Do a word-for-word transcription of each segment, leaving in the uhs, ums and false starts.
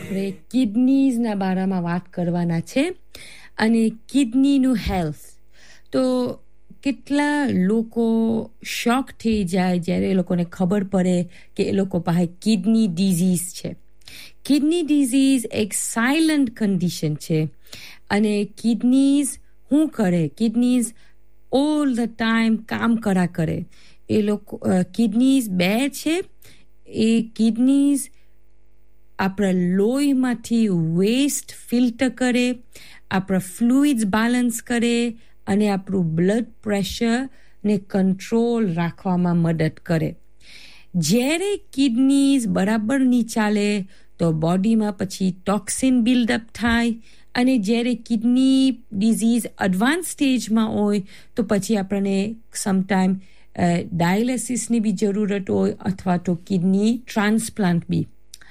આપણે કિડનીઝના બારામાં વાત કરવાના છે અને કિડનીનું હેલ્થ. તો કેટલા લોકો શોક થઈ જાય જ્યારે એ લોકોને ખબર પડે કે એ લોકો પાસે કિડની ડિઝીઝ છે. કિડની ડિઝીઝ એક સાયલન્ટ કન્ડિશન છે અને કિડનીઝ શું કરે, કિડનીઝ ઓલ ધ ટાઈમ કામ કરા કરે. એ લોકો કિડનીઝ બે છે. એ કિડનીઝ આપણા લોહીમાંથી વેસ્ટ ફિલ્ટર કરે, આપણા ફ્લુઇડ્સ બેલેન્સ કરે અને આપણું બ્લડ પ્રેશરને કંટ્રોલ રાખવામાં મદદ કરે. જ્યારે કિડનીઝ બરાબર નહીં ચાલે તો બોડીમાં પછી ટોક્સિન બિલ્ડઅપ થાય અને જ્યારે કિડની ડિઝીઝ એડવાન્સ સ્ટેજમાં હોય તો પછી આપણને સમટાઈમ ડાયાલિસિસની બી જરૂરત હોય અથવા તો કિડની ટ્રાન્સપ્લાન્ટ બી.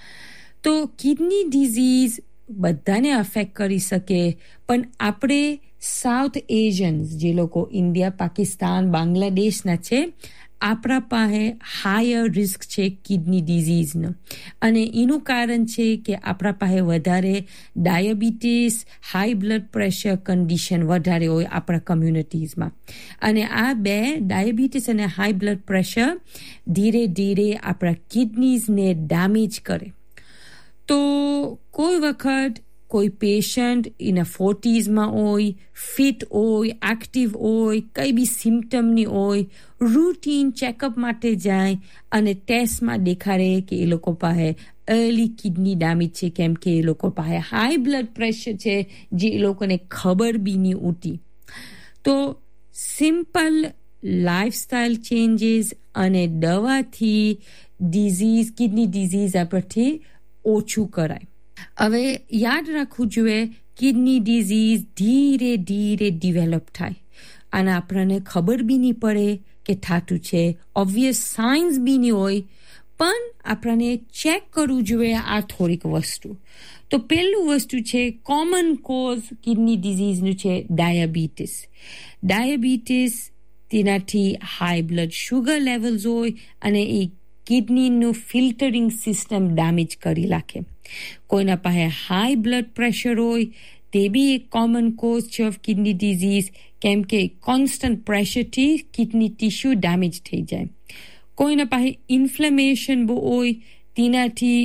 તો કિડની ડિઝીઝ બધાને અફેક્ટ કરી શકે, પણ આપણે સાઉથ એશિયન્સ જે લોકો ઇન્ડિયા, પાકિસ્તાન, બાંગ્લાદેશના છે, આપણા પાસે હાયર રિસ્ક છે કિડની ડિઝીઝનો. અને એનું કારણ છે કે આપણા પાસે વધારે diabetes, high blood pressure condition વધારે હોય આપણા કમ્યુનિટીઝમાં. અને આ બે ડાયાબિટીસ અને હાઈ બ્લડ પ્રેશર ધીરે ધીરે આપણા કિડનીઝને ડેમેજ કરે. તો કોઈ વખત કોઈ પેશન્ટ એના ફોર્ટીઝમાં હોય, ફિટ હોય, એક્ટિવ હોય, કંઈ બી સિમ્ટમની હોય, રૂટીન ચેકઅપ માટે જાય અને ટેસ્ટમાં દેખાડે કે એ લોકો પાસે અર્લી કિડની ડેમેજ છે, કેમ કે એ લોકો પાસે હાઈ બ્લડ પ્રેશર છે જે એ લોકોને ખબર બી નહીં ઉઠી. તો સિમ્પલ લાઈફસ્ટાઈલ ચેન્જીસ અને દવાથી ડિઝીઝ, કિડની ડિઝીઝ આપણથી ઓછું કરાય. હવે યાદ રાખવું જોઈએ, કિડની ડિઝીઝ ધીરે ધીરે ડેવલપ થાય અને આપણને ખબર બી નહીં પડે કે થાતું છે. ઓબ્વિયસ સાઇન્સ બી નહીં હોય, પણ આપણને ચેક કરવું જોઈએ આ થોડીક વસ્તુ. તો પહેલું વસ્તુ છે, કોમન કોઝ કિડની ડિઝીઝનું છે ડાયાબિટીસ. ડાયાબિટીસ તેનાથી હાઈ બ્લડ શુગર લેવલ્સ હોય અને એ કિડનીનું ફિલ્ટરિંગ સિસ્ટમ ડેમેજ કરી નાખે. કોઈના પાસે હાઈ બ્લડ પ્રેશર હોય તે બી એક કોમન કોઝ છે ઓફ કિડની ડિઝીઝ, કેમ કે કોન્સ્ટન્ટ પ્રેશરથી કિડની ટિશ્યુ ડેમેજ થઈ જાય. કોઈના પાસે ઇન્ફ્લેમેશન બહુ હોય તેનાથી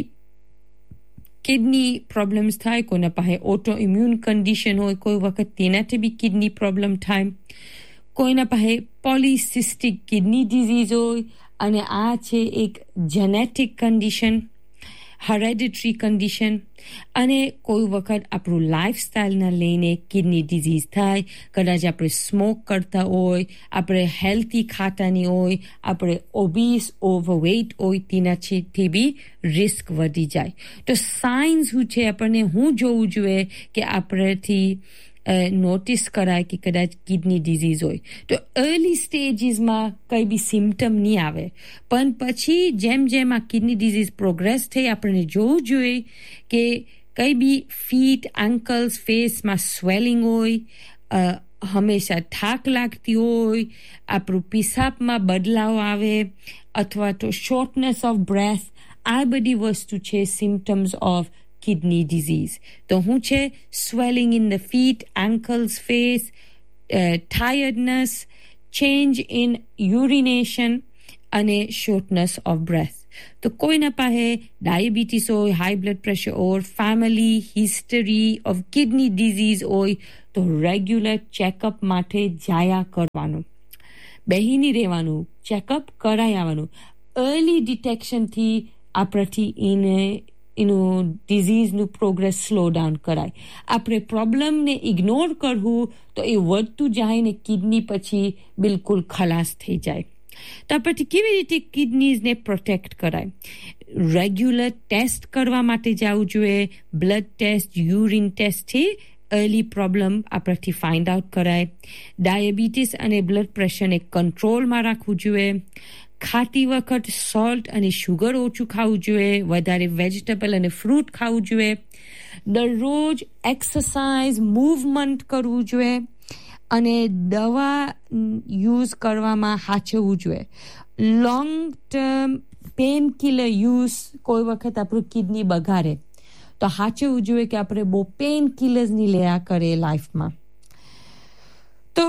કિડની પ્રોબ્લેમ્સ થાય. કોઈના પાસે ઓટો ઇમ્યુન કન્ડિશન હોય, કોઈ વખત તેનાથી બી કિડની પ્રોબ્લેમ થાય. કોઈના પાસે પોલિસિસ્ટિક કિડની ડિઝીઝ હોય અને આ છે એક જેનેટિક કન્ડિશન, હેરેડિટરી કન્ડિશન. અને કોઈ વખત આપણું લાઈફસ્ટાઈલના લઈને કિડની ડિઝીઝ થાય. કદાચ આપણે સ્મોક કરતા હોય, આપણે હેલ્ધી ખાતાની હોય, આપણે ઓબીસ, ઓવરવેઇટ હોય, તેનાથી બી રિસ્ક વધી જાય. તો સાઇન્સ શું છે, આપણને શું જોવું જોઈએ કે આપણેથી નોટિસ કરાય કે કદાચ કિડની ડિઝીઝ હોય. તો અર્લી સ્ટેજીસમાં કંઈ બી સિમ્ટમ નહીં આવે, પણ પછી જેમ જેમ આ કિડની ડિઝીઝ પ્રોગ્રેસ થઈ આપણને જોવું જોઈએ કે કંઈ બી ફીટ, એન્કલ્સ, ફેસમાં સ્વેલિંગ હોય, હંમેશા થાક લાગતી હોય, આપણું પિશાબમાં બદલાવ આવે અથવા તો શોર્ટનેસ ઓફ બ્રેથ, આ બધી વસ્તુ છે સિમ્ટમ્સ ઓફ કિડની ડિઝીઝ. તો શું છે? Swelling in the fit, એન્કલ્સ, face, ટાયર્ડનેસ, change in urination અને શોર્ટનેસ ઓફ બ્રેથ. તો કોઈના પાસે ડાયાબિટીસ હોય, હાઈ બ્લડ પ્રેશર હોય, family history of kidney disease હોય તો રેગ્યુલર ચેકઅપ માટે જાયા કરવાનું, બેહીની રહેવાનું, ચેકઅપ કરાઈ આવવાનું. અર્લી ડિટેક્શનથી આપણાથી એને એનું ડિઝીઝનું પ્રોગ્રેસ સ્લો ડાઉન કરાય. આપણે પ્રોબ્લેમને ઇગ્નોર કરવું તો એ વધતું જાય ને કિડની પછી બિલકુલ ખલાસ થઈ જાય. તો પછી કેવી રીતે કિડનીઝને પ્રોટેક્ટ કરાય? રેગ્યુલર ટેસ્ટ કરવા માટે જવું જોઈએ. Blood test, urine ટેસ્ટથી early problem આપણાથી ફાઇન્ડ આઉટ કરાય. ડાયાબિટીસ અને બ્લડ પ્રેશરને કંટ્રોલમાં રાખવું જોઈએ. ખાતી વખત સોલ્ટ અને શુગર ઓછું ખાવું જોઈએ. વધારે વેજીટેબલ અને ફ્રૂટ ખાવું જોઈએ. દરરોજ એક્સરસાઇઝ, મૂવમેન્ટ કરવું જોઈએ અને દવા યુઝ કરવામાં સાચવવું જોઈએ. Long term pen killer use કોઈ વખત આપણું કિડની બગાડે. તો સાચવવું જોઈએ કે આપણે બહુ પેઇન કિલર્સ નહીં લેયા કરે લાઈફમાં. તો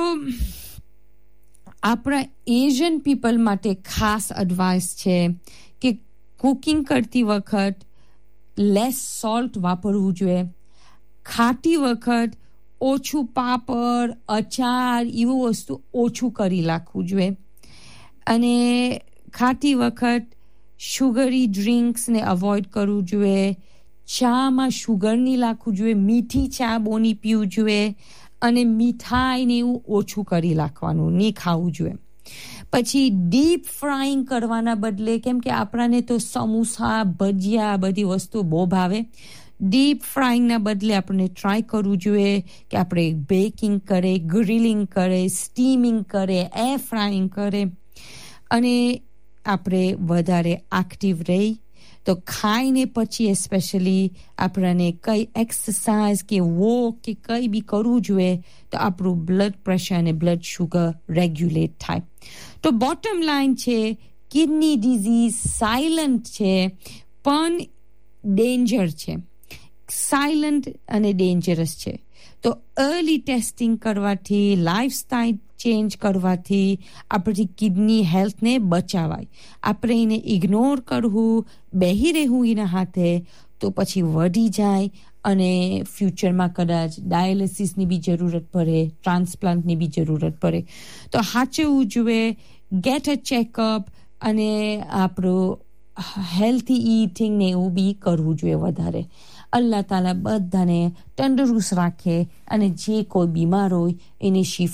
આપણા એશિયન પીપલ માટે ખાસ એડવાઇસ છે કે કુકિંગ કરતી વખત લેસ સોલ્ટ વાપરવું જોઈએ. ખાટી વખત ઓછું પાપડ, અચાર એવું વસ્તુ ઓછું કરી નાખવું જોઈએ. અને ખાટી વખત શુગરી ડ્રિંક્સને અવોઇડ કરવું જોઈએ. ચામાં શુગર નહીં નાખવું જોઈએ. મીઠી ચા બોની પીવું જોઈએ. અને મીઠાઈને એવું ઓછું કરી નાખવાનું, નહીં ખાવું જોઈએ. પછી ડીપ ફ્રાઈંગ કરવાના બદલે, કેમ કે આપણાને તો સમોસા, ભજીયા બધી વસ્તુ બહુ ભાવે, ડીપ ફ્રાઈંગના બદલે આપણે ટ્રાય કરવું જોઈએ કે આપણે બેકિંગ કરે, ગ્રિલિંગ કરે, સ્ટીમિંગ કરે, એર ફ્રાઈંગ કરે. અને આપણે વધારે એક્ટિવ રહી તો ખાઈને પછી એસ્પેશિયલી આપણને કઈ એક્સરસાઇઝ કે વોક કે કંઈ બી કરવું જોઈએ તો આપણું બ્લડ પ્રેશર અને બ્લડ શુગર રેગ્યુલેટ થાય. તો બોટમ લાઈન છે, કિડની ડિઝીઝ સાયલન્ટ છે પણ ડેન્જર છે. સાયલન્ટ અને ડેન્જરસ છે. તો અર્લી ટેસ્ટિંગ કરવાથી, લાઈફસ્ટાઈલ ચેન્જ કરવાથી આપણી કિડની હેલ્થને બચાવાય. આપણે એને ઇગ્નોર કરવું, બેહી રહેવું એના હાથે તો પછી વધી જાય અને ફ્યુચરમાં કદાચ ડાયાલિસિસની બી જરૂરત પડે, ટ્રાન્સપ્લાન્ટની બી જરૂરત પડે. તો સાચવવું જોઈએ, ગેટ અ ચેકઅપ અને આપણું હેલ્થી ઈટિંગને એવું બી કરવું જોઈએ વધારે. અલ્લાહ તાલા બધાને તંદુરસ્ત રાખે અને જે કોઈ બીમાર હોય એને શિફા